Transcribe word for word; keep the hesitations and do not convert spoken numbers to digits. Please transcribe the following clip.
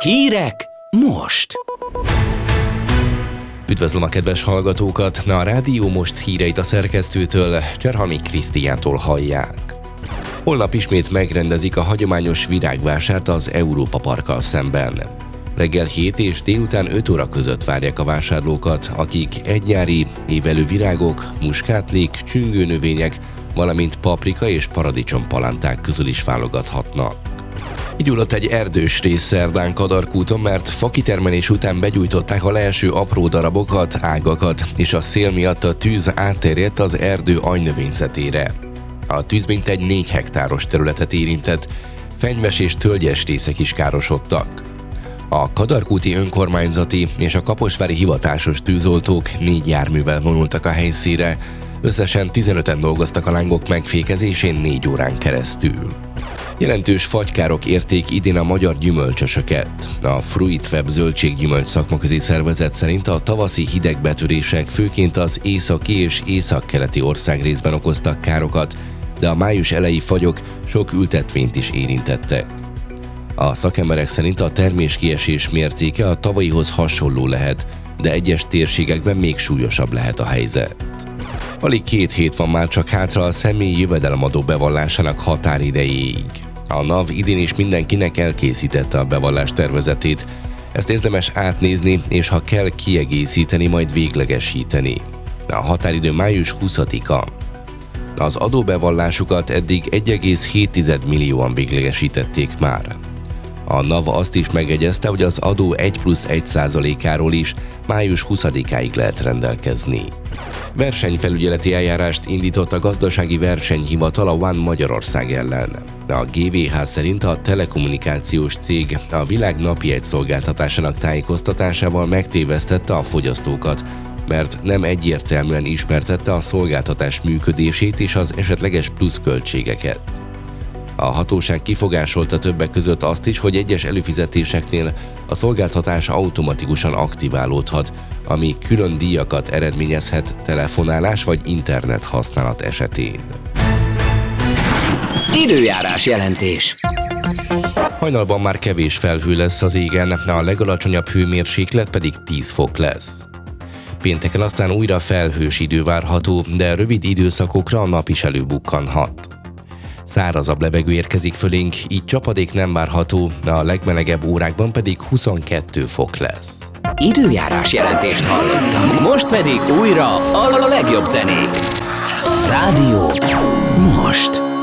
Hírek most! Üdvözlöm a kedves hallgatókat! A Rádió Most híreit a szerkesztőtől, Cserhami Krisztiántól hallják. Holnap ismét megrendezik a hagyományos virágvásárt az Európa Parkkal szemben. Reggel hét és délután öt óra között várják a vásárlókat, akik egynyári, évelő virágok, muskátlék, csüngőnövények, valamint paprika és paradicsompalánták közül is válogathatnak. Kigyulladt egy erdős rész szerdán Kadarkúton, mert fakitermelés után begyújtották a leeső apró darabokat, ágakat, és a szél miatt a tűz átterjedt az erdő aljnövényzetére. A tűz mintegy négy hektáros területet érintett, fenyves és tölgyes részek is károsodtak. A kadarkúti önkormányzati és a kaposvári hivatásos tűzoltók négy járművel vonultak a helyszínre, összesen tizenöten dolgoztak a lángok megfékezésén négy órán keresztül. Jelentős fagykárok érték idén a magyar gyümölcsösöket. A Fruitweb zöldséggyümölcs szakmaközi szervezet szerint a tavaszi hidegbetörések főként az északi és északkeleti országrészben okoztak károkat, de a május eleji fagyok sok ültetvényt is érintettek. A szakemberek szerint a terméskiesés mértéke a tavalyihoz hasonló lehet, de egyes térségekben még súlyosabb lehet a helyzet. Alig két hét van már csak hátra a személyi jövedelemadó bevallásának határidejéig. A NAV idén is mindenkinek elkészítette a bevallás tervezetét. Ezt érdemes átnézni, és ha kell kiegészíteni, majd véglegesíteni. A határidő május huszadika. Az adóbevallásukat eddig egy egész hét millióan véglegesítették már. A NAV azt is megegyezte, hogy az adó egy plusz egy százalékáról is május huszadikáig lehet rendelkezni. Versenyfelügyeleti eljárást indított a Gazdasági Versenyhivatal a One Magyarország ellen. A gé vé há szerint a telekommunikációs cég a világ napjegy szolgáltatásának tájékoztatásával megtévesztette a fogyasztókat, mert nem egyértelműen ismertette a szolgáltatás működését és az esetleges pluszköltségeket. A hatóság kifogásolta többek között azt is, hogy egyes előfizetéseknél a szolgáltatás automatikusan aktiválódhat, ami külön díjakat eredményezhet telefonálás vagy internet használat esetén. Időjárás jelentés. Hajnalban már kevés felhő lesz az égen, a legalacsonyabb hőmérséklet pedig tíz fok lesz. Pénteken aztán újra felhős idő várható, de rövid időszakokra a nap is előbukkanhat. Szárazabb levegő érkezik fölénk, így csapadék nem várható, a legmelegebb órákban pedig huszonkettő fok lesz. Időjárás jelentést hallottak. Most pedig újra a legjobb zenék. Rádió Most.